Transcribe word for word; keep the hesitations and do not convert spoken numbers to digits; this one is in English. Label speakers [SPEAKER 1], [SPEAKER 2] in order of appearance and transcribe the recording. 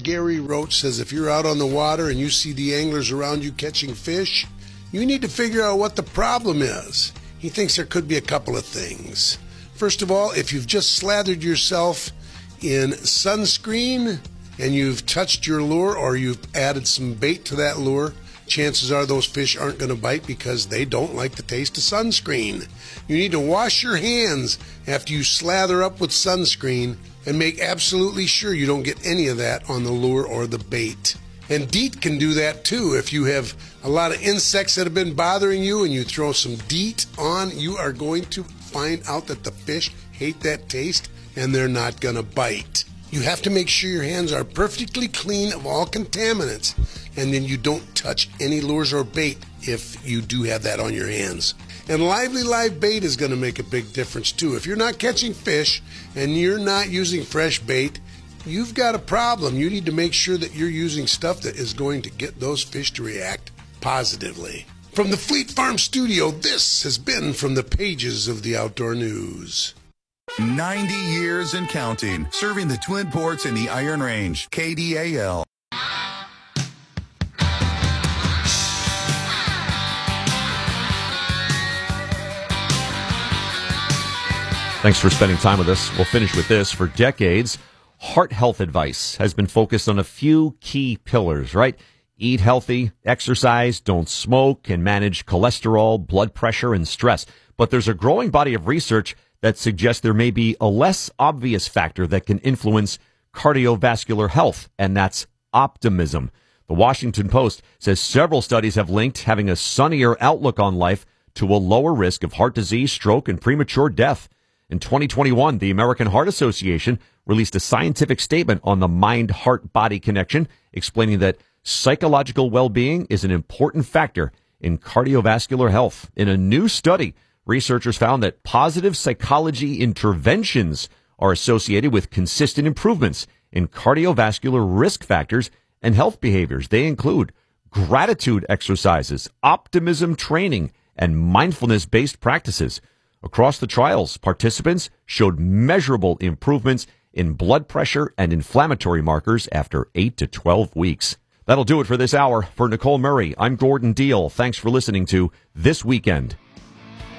[SPEAKER 1] Gary Roach says if you're out on the water and you see the anglers around you catching fish, you need to figure out what the problem is. He thinks there could be a couple of things. First of all, if you've just slathered yourself in sunscreen and you've touched your lure or you've added some bait to that lure, chances are those fish aren't going to bite because they don't like the taste of sunscreen. You need to wash your hands after you slather up with sunscreen and make absolutely sure you don't get any of that on the lure or the bait. And DEET can do that too. If you have a lot of insects that have been bothering you and you throw some DEET on, you are going to find out that the fish hate that taste and they're not going to bite. You have to make sure your hands are perfectly clean of all contaminants, and then you don't touch any lures or bait if you do have that on your hands. And Lively Live Bait is going to make a big difference too. If you're not catching fish and you're not using fresh bait, you've got a problem. You need to make sure that you're using stuff that is going to get those fish to react positively. From the Fleet Farm studio, this has been From the Pages of the Outdoor News.
[SPEAKER 2] ninety years and counting, serving the Twin Ports and the Iron Range. K D A L.
[SPEAKER 3] Thanks for spending time with us. We'll finish with this. For decades, heart health advice has been focused on a few key pillars, right? Eat healthy, exercise, don't smoke, and manage cholesterol, blood pressure, and stress. But there's a growing body of research that suggests there may be a less obvious factor that can influence cardiovascular health, and that's optimism. The Washington Post says several studies have linked having a sunnier outlook on life to a lower risk of heart disease, stroke, and premature death. In twenty twenty-one, the American Heart Association released a scientific statement on the mind-heart-body connection, explaining that psychological well-being is an important factor in cardiovascular health. In a new study, researchers found that positive psychology interventions are associated with consistent improvements in cardiovascular risk factors and health behaviors. They include gratitude exercises, optimism training, and mindfulness-based practices. Across the trials, participants showed measurable improvements in blood pressure and inflammatory markers after eight to twelve weeks. That'll do it for this hour. For Nicole Murray, I'm Gordon Deal. Thanks for listening to This Weekend.